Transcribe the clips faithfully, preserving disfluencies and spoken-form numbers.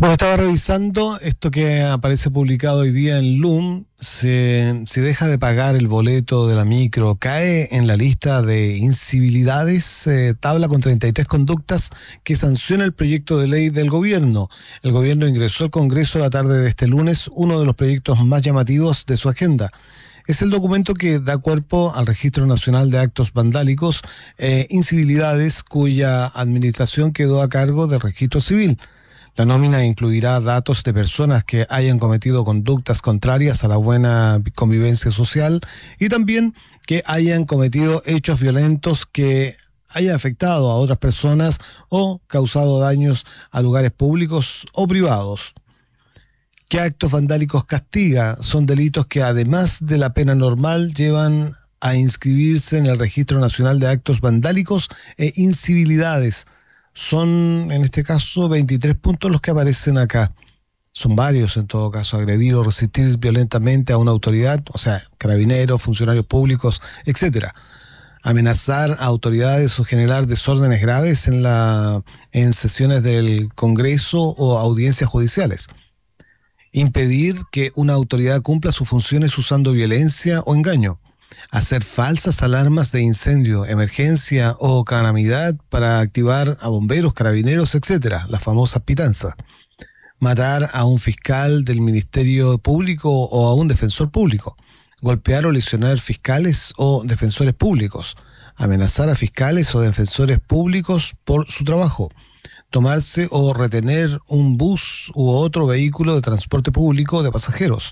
Bueno, estaba revisando esto que aparece publicado hoy día en Loom. Se, se deja de pagar el boleto de la micro, cae en la lista de incivilidades, eh, tabla con treinta y tres conductas que sanciona el proyecto de ley del gobierno. El gobierno ingresó al Congreso la tarde de este lunes uno de los proyectos más llamativos de su agenda. Es el documento que da cuerpo al Registro Nacional de Actos Vandálicos e Incivilidades, cuya administración quedó a cargo del Registro Civil. La nómina incluirá datos de personas que hayan cometido conductas contrarias a la buena convivencia social y también que hayan cometido hechos violentos que hayan afectado a otras personas o causado daños a lugares públicos o privados. ¿Qué actos vandálicos castiga? Son delitos que, además de la pena normal, llevan a inscribirse en el Registro Nacional de Actos Vandálicos e Incivilidades. Son, en este caso, veintitrés puntos los que aparecen acá. Son varios, en todo caso: agredir o resistir violentamente a una autoridad, o sea, carabineros, funcionarios públicos, etcétera. Amenazar a autoridades o generar desórdenes graves en, la, en sesiones del Congreso o audiencias judiciales. Impedir que una autoridad cumpla sus funciones usando violencia o engaño. Hacer falsas alarmas de incendio, emergencia o calamidad para activar a bomberos, carabineros, etcétera, las famosas pitanzas. Matar a un fiscal del Ministerio Público o a un defensor público. Golpear o lesionar fiscales o defensores públicos. Amenazar a fiscales o defensores públicos por su trabajo. Tomarse o retener un bus u otro vehículo de transporte público de pasajeros.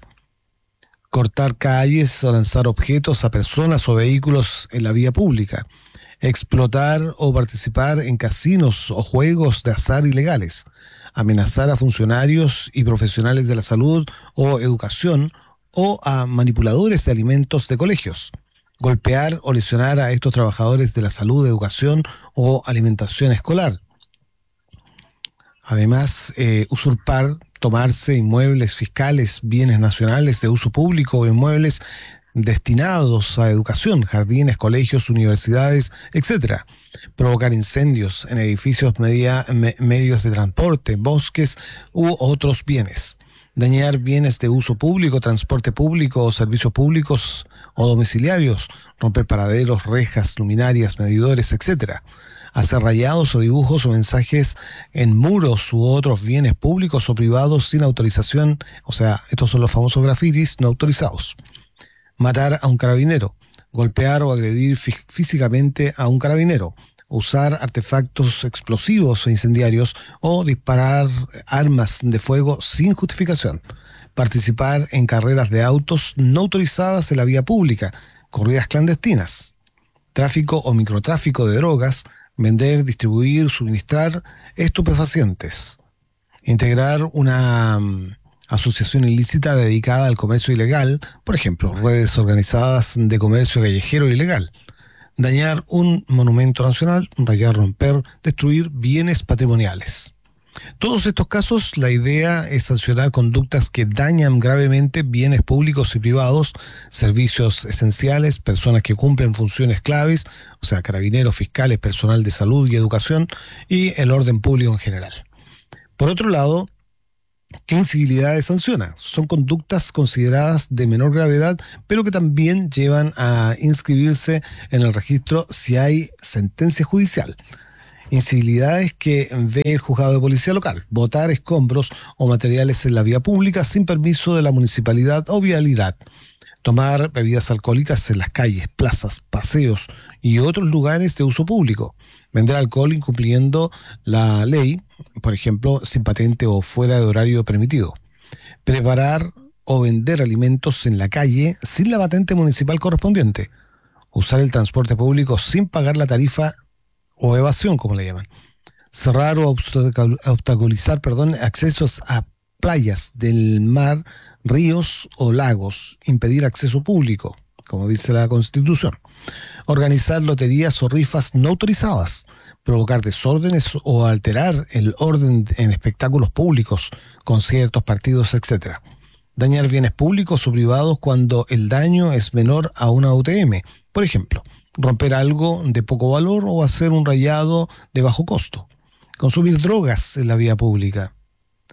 Cortar calles o lanzar objetos a personas o vehículos en la vía pública. Explotar o participar en casinos o juegos de azar ilegales. Amenazar a funcionarios y profesionales de la salud o educación o a manipuladores de alimentos de colegios. Golpear o lesionar a estos trabajadores de la salud, educación o alimentación escolar. Además, eh, usurpar, tomarse inmuebles fiscales, bienes nacionales de uso público o inmuebles destinados a educación, jardines, colegios, universidades, etcétera. Provocar incendios en edificios, media, me, medios de transporte, bosques u otros bienes. Dañar bienes de uso público, transporte público o servicios públicos o domiciliarios. Romper paraderos, rejas, luminarias, medidores, etcétera. Hacer rayados o dibujos o mensajes en muros u otros bienes públicos o privados sin autorización, o sea, estos son los famosos grafitis no autorizados. Matar a un carabinero, golpear o agredir fí- físicamente a un carabinero, usar artefactos explosivos o incendiarios o disparar armas de fuego sin justificación, participar en carreras de autos no autorizadas en la vía pública, corridas clandestinas, tráfico o microtráfico de drogas, vender, distribuir, suministrar estupefacientes, integrar una um, asociación ilícita dedicada al comercio ilegal, por ejemplo, redes organizadas de comercio callejero ilegal, dañar un monumento nacional, rayar, romper, destruir bienes patrimoniales. Todos estos casos, la idea es sancionar conductas que dañan gravemente bienes públicos y privados, servicios esenciales, personas que cumplen funciones claves, o sea, carabineros, fiscales, personal de salud y educación, y el orden público en general. Por otro lado, ¿qué incivilidades sanciona? Son conductas consideradas de menor gravedad, pero que también llevan a inscribirse en el registro si hay sentencia judicial. Incivilidades que ve el juzgado de policía local: botar escombros o materiales en la vía pública sin permiso de la municipalidad o vialidad, tomar bebidas alcohólicas en las calles, plazas, paseos y otros lugares de uso público, vender alcohol incumpliendo la ley, por ejemplo, sin patente o fuera de horario permitido, preparar o vender alimentos en la calle sin la patente municipal correspondiente, usar el transporte público sin pagar la tarifa o evasión, como le llaman, cerrar o obstaculizar, perdón, accesos a playas del mar, ríos o lagos, impedir acceso público, como dice la Constitución, organizar loterías o rifas no autorizadas, provocar desórdenes o alterar el orden en espectáculos públicos, conciertos, partidos, etcétera. Dañar bienes públicos o privados cuando el daño es menor a una U T M, por ejemplo, romper algo de poco valor o hacer un rayado de bajo costo. Consumir drogas en la vía pública.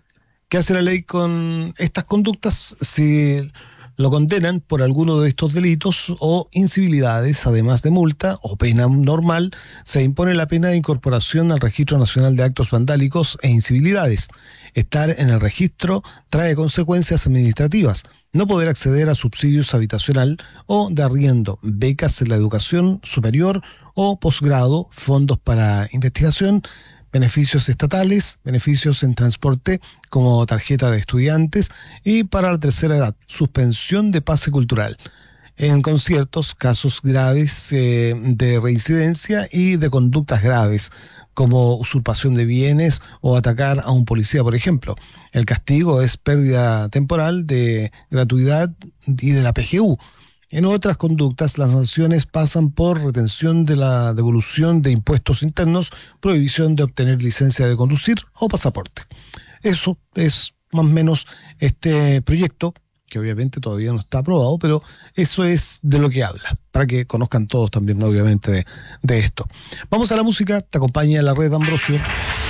¿Qué hace la ley con estas conductas? Si lo condenan por alguno de estos delitos o incivilidades, además de multa o pena normal, se impone la pena de incorporación al Registro Nacional de Actos Vandálicos e Incivilidades. Estar en el registro trae consecuencias administrativas. No poder acceder a subsidios habitacional o de arriendo, becas en la educación superior o posgrado, fondos para investigación, beneficios estatales, beneficios en transporte como tarjeta de estudiantes y para la tercera edad, suspensión de pase cultural. En conciertos, casos graves eh, de reincidencia y de conductas graves, como usurpación de bienes o atacar a un policía, por ejemplo. El castigo es pérdida temporal de gratuidad y de la P G U. En otras conductas, las sanciones pasan por retención de la devolución de impuestos internos, prohibición de obtener licencia de conducir o pasaporte. Eso es más o menos este proyecto, que obviamente todavía no está aprobado, pero eso es de lo que habla, para que conozcan todos también, obviamente, de, de esto. Vamos a la música, te acompaña la red Ambrosio.